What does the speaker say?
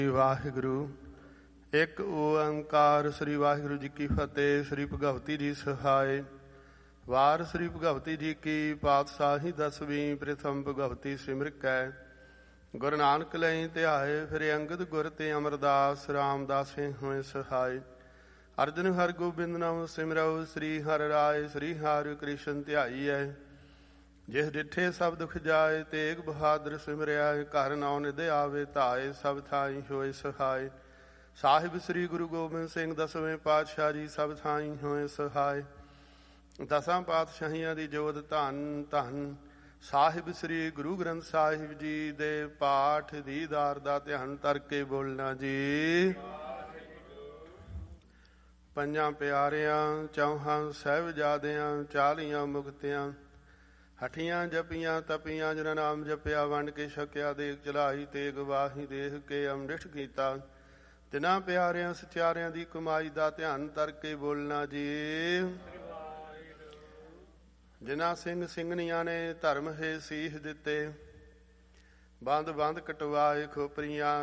ਵਾਹਿਗੁਰੂ। ਇੱਕ ਓੰਕਾਰ। ਸ੍ਰੀ ਵਾਹਿਗੁਰੂ ਜੀ ਕੀ ਫਤਿਹ। ਸ੍ਰੀ ਭਗਵਤੀ ਜੀ ਸਹਾਇ। ਵਾਰ ਸ੍ਰੀ ਭਗਵਤੀ ਜੀ ਕੀ ਪਾਤਸ਼ਾਹੀ ਦਸਵੀਂ। ਪ੍ਰਥਮ ਭਗਵਤੀ ਸਿਮਰਿਕੈ ਗੁਰੂ ਨਾਨਕ ਲਈ ਧਿਆਏ। ਫਿਰ ਅੰਗਦ ਗੁਰ ਤੇ ਅਮਰਦਾਸ ਰਾਮਦਾਸੇ ਹੋਏ ਸਹਾਇ। ਅਰਜਨ ਹਰਿ ਗੋਬਿੰਦ ਨਾਮ ਸਿਮਰਉ। ਸ੍ਰੀ ਹਰਿ ਰਾਏ ਸ੍ਰੀ ਹਰਿ ਕ੍ਰਿਸ਼ਨ ਧਿਆਈਐ। ਜਿਸ ਡਿਠੇ ਸਭ ਦੁਖ ਜਾਏ। ਤੇਗ ਬਹਾਦਰ ਸਿਮਰਿਆ। ਘਰ ਨੌ ਨਿਧ ਆਵੇ ਧਾਏ। ਸਭ ਥਾਈ ਹੋਏ ਸਹਾਇ। ਸਾਹਿਬ ਸ੍ਰੀ ਗੁਰੂ ਗੋਬਿੰਦ ਸਿੰਘ ਦਸਵੇਂ ਪਾਤਸ਼ਾਹ ਜੀ ਸਭ ਥਾਈ ਹੋਏ ਸਹਾਇ। ਦਸਾਂ ਪਾਤਸ਼ਾਹੀਆਂ ਦੀ ਜੋਤ ਧੰਨ ਧੰਨ। ਸਾਹਿਬ ਸ੍ਰੀ ਗੁਰੂ ਗ੍ਰੰਥ ਸਾਹਿਬ ਜੀ ਦੇ ਪਾਠ ਦੀਦਾਰ ਦਾ ਧਿਆਨ ਕਰਕੇ ਬੋਲਣਾ ਜੀ। ਪੰਜਾਂ ਪਿਆਰਿਆਂ ਚੌਹਾਂ ਸਾਹਿਬਜ਼ਾਦਿਆਂ 40 ਮੁਕਤਿਆਂ ਹਠੀਆਂ ਜਪੀਆਂ ਤਪੀਆਂ ਜਿਨ੍ਹਾਂ ਨਾਮ ਜਪਿਆ ਵੰਡ ਕੇ ਛਕਿਆ ਦੇਖ ਚਲਾਈ ਤੇ ਗਵਾਹੀ ਦੇਖ ਕੇ ਅੰਮ੍ਰਿਤ ਕੀਤਾ। ਤਿਨਾਂ ਪਿਆਰਿਆਂ ਸਚਿਆਰਿਆਂ ਦੀ ਕਮਾਈ ਦਾ ਧਿਆਨ ਕਰਕੇ ਬੋਲਣਾ ਜੀ। ਜਿਨ੍ਹਾਂ ਸਿੰਘ ਸਿੰਘਣੀਆਂ ਨੇ ਧਰਮ ਹੈ ਸੀਸ ਦਿੱਤੇ। ਬੰਦ ਬੰਦ ਕਟਵਾਏ ਖੋਪਰੀਆਂ